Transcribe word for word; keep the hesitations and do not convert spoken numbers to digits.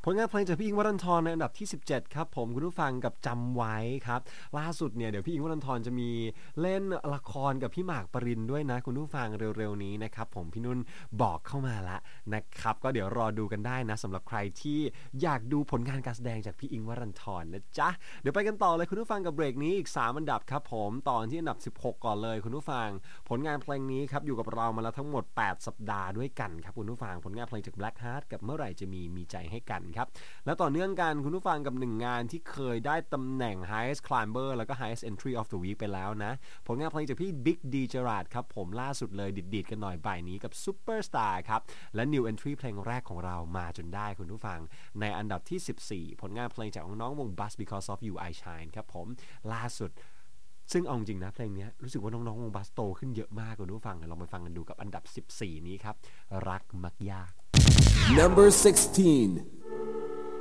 ผลงานเพลงจากพี่อิงค์วรันธรในอันดับที่สิบเจ็ดครับผมคุณผู้ฟังกับจำไว้ครับล่าสุดเนี่ยเดี๋ยวพี่อิงค์วรันธรจะมีเล่นละครกับพี่หมากปรินด้วยนะคุณผู้ฟังเร็วๆนี้นะครับผมพี่นุ่นบอกเข้ามาละนะครับก็เดี๋ยวรอดูกันได้นะสำหรับใครที่อยากดูผลงานการแสดงจากพี่อิงค์วรันธรนะจ๊ะเดี๋ยวไปกันต่อเลยคุณผู้ฟังกับเบรกนี้อีกสามอันดับครับผมตอนที่อันดับสิบหกก่อนเลยคุณผู้ฟังผลงานเพลงนี้ครับอยู่กับเรามาแล้วทั้งหมดแปดสัปดาห์ด้วยกันครับคุณผู้ฟังผลงานเพลงจาก Black Heart กับเมื่อไหร่จะมีมีใจให้กันครับและต่อเนื่องกันคุณผู้ฟังกับหนึ่งงานที่เคยได้ตำแหน่ง Highest Climber แล้วก็ Highest Entry of the Week ไปแล้วนะผลงานเพลงจากพี่ Big D Gerard ครับผมล่าสุดเลยดิดๆกันหน่อยบ่ายนี้กับ Superstar ครับและ New Entry เพลงแรกของเรามาจนได้คุณผู้ฟังในอันดับที่สิบสี่ผลงานเพลงจากน้องๆวง Buzz Because of You I Shine ครับผมล่าสุดซึ่งเอาจริงนะเพลงนี้รู้สึกว่าน้องๆวง Buzz โตขึ้นเยอะมากคุณผู้ฟังลองไปฟังกันดูกับอันดับสิบสี่นี้ครับรักมักยาก Number sixteen